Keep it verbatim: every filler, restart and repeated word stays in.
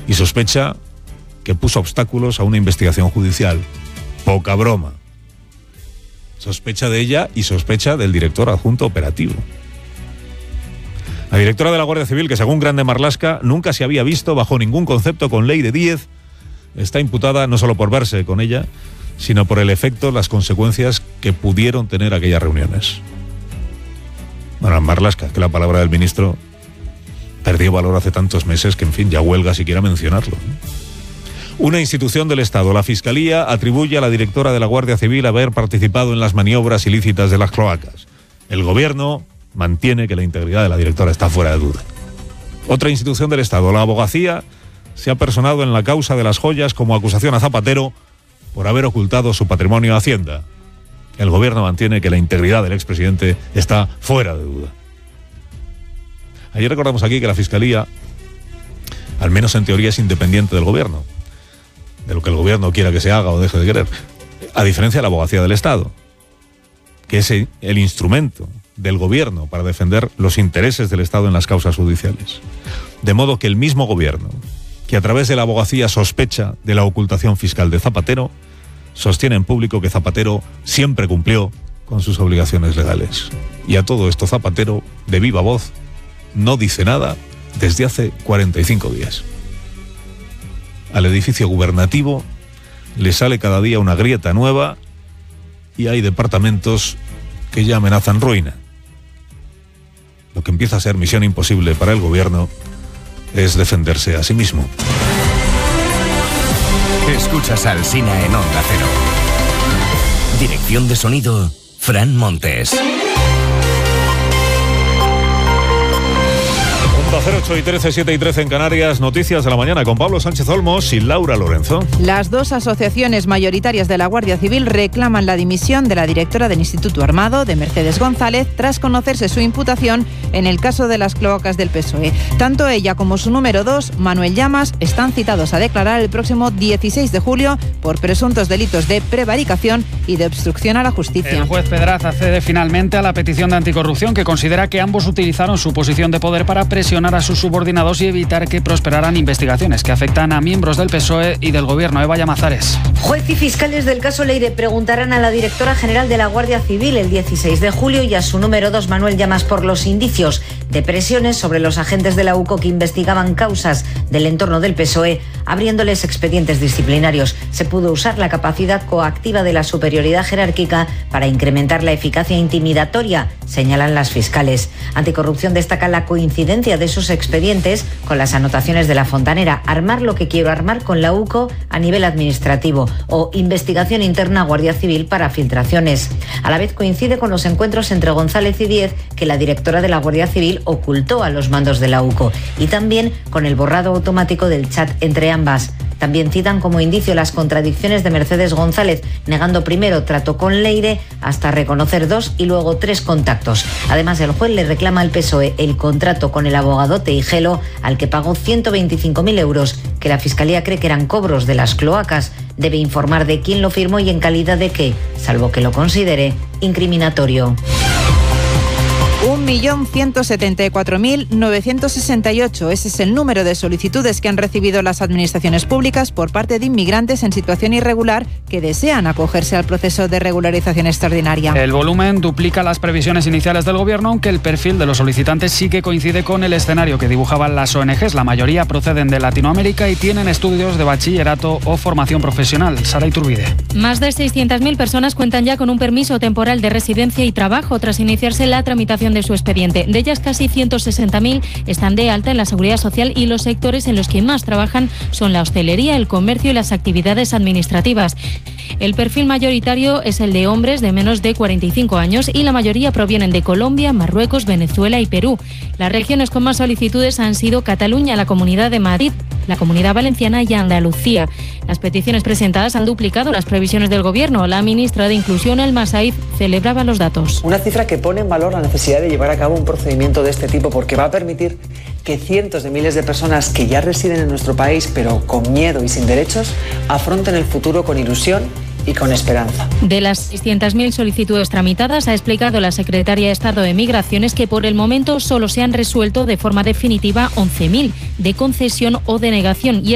y sospecha que puso obstáculos a una investigación judicial. Poca broma. Sospecha de ella y sospecha del director adjunto operativo. La directora de la Guardia Civil, que según Grande Marlaska nunca se había visto bajo ningún concepto con ley de Díez, está imputada no solo por verse con ella, sino por el efecto, las consecuencias que pudieron tener aquellas reuniones. Bueno, Marlaska, que la palabra del ministro perdió valor hace tantos meses que, en fin, ya huelga siquiera mencionarlo. Una institución del Estado, la Fiscalía, atribuye a la directora de la Guardia Civil haber participado en las maniobras ilícitas de las cloacas. El Gobierno mantiene que la integridad de la directora está fuera de duda. Otra institución del Estado, la Abogacía, se ha personado en la causa de las joyas como acusación a Zapatero por haber ocultado su patrimonio a Hacienda. El Gobierno mantiene que la integridad del expresidente está fuera de duda. Ayer recordamos aquí que la Fiscalía, al menos en teoría, es independiente del Gobierno, de lo que el Gobierno quiera que se haga o deje de querer, a diferencia de la Abogacía del Estado, que es el instrumento del Gobierno para defender los intereses del Estado en las causas judiciales. De modo que el mismo Gobierno, que a través de la Abogacía sospecha de la ocultación fiscal de Zapatero, sostiene en público que Zapatero siempre cumplió con sus obligaciones legales. Y a todo esto Zapatero, de viva voz, no dice nada desde hace cuarenta y cinco días. Al edificio gubernativo le sale cada día una grieta nueva y hay departamentos que ya amenazan ruina. Lo que empieza a ser misión imposible para el Gobierno es defenderse a sí mismo. Escuchas a Alsina en Onda Cero. Dirección de sonido, Fran Montes. cero ocho y trece, siete y trece en Canarias. Noticias de la mañana con Pablo Sánchez Olmos y Laura Lorenzo. Las dos asociaciones mayoritarias de la Guardia Civil reclaman la dimisión de la directora del Instituto Armado, de Mercedes González, tras conocerse su imputación en el caso de las cloacas del P S O E. Tanto ella como su número dos, Manuel Llamas, están citados a declarar el próximo dieciséis de julio por presuntos delitos de prevaricación y de obstrucción a la justicia. El juez Pedraza accede finalmente a la petición de anticorrupción, que considera que ambos utilizaron su posición de poder para presionar a sus subordinados y evitar que prosperaran investigaciones que afectan a miembros del P S O E y del Gobierno. Eva Llamazares. Juez y fiscales del caso Leire preguntarán a la directora general de la Guardia Civil el dieciséis de julio y a su número dos, Manuel Llamas, por los indicios de presiones sobre los agentes de la U C O que investigaban causas del entorno del P S O E, abriéndoles expedientes disciplinarios. Se pudo usar la capacidad coactiva de la superioridad jerárquica para incrementar la eficacia intimidatoria, señalan las fiscales. Anticorrupción destaca la coincidencia de sus expedientes con las anotaciones de la Fontanera: armar lo que quiero armar con la U C O a nivel administrativo, o investigación interna Guardia Civil para filtraciones. A la vez coincide con los encuentros entre González y Díez que la directora de la Guardia Civil ocultó a los mandos de la U C O, y también con el borrado automático del chat entre ambas. También citan como indicio las contradicciones de Mercedes González, negando primero trato con Leire hasta reconocer dos y luego tres contactos. Además, el juez le reclama al P S O E el contrato con el abogado Teijelo, al que pagó ciento veinticinco mil euros, que la Fiscalía cree que eran cobros de las cloacas. Debe informar de quién lo firmó y en calidad de qué, salvo que lo considere incriminatorio. un millón ciento setenta y cuatro mil novecientos sesenta y ocho. Ese es el número de solicitudes que han recibido las administraciones públicas por parte de inmigrantes en situación irregular que desean acogerse al proceso de regularización extraordinaria. El volumen duplica las previsiones iniciales del Gobierno, aunque el perfil de los solicitantes sí que coincide con el escenario que dibujaban las O N Ges. La mayoría proceden de Latinoamérica y tienen estudios de bachillerato o formación profesional. Sara Iturbide. Más de seiscientas mil personas cuentan ya con un permiso temporal de residencia y trabajo tras iniciarse la tramitación de su expediente. De ellas, casi ciento sesenta mil están de alta en la Seguridad Social, y los sectores en los que más trabajan son la hostelería, el comercio y las actividades administrativas. El perfil mayoritario es el de hombres de menos de cuarenta y cinco años y la mayoría provienen de Colombia, Marruecos, Venezuela y Perú. Las regiones con más solicitudes han sido Cataluña, la Comunidad de Madrid, la Comunidad Valenciana y Andalucía. Las peticiones presentadas han duplicado las previsiones del Gobierno. La ministra de Inclusión, Alma Said, celebraba los datos. Una cifra que pone en valor la necesidad de llevar a cabo un procedimiento de este tipo, porque va a permitir que cientos de miles de personas que ya residen en nuestro país, pero con miedo y sin derechos, afronten el futuro con ilusión y con esperanza. De las seiscientas mil solicitudes tramitadas, ha explicado la secretaria de Estado de Migraciones que por el momento solo se han resuelto de forma definitiva once mil, de concesión o denegación. Y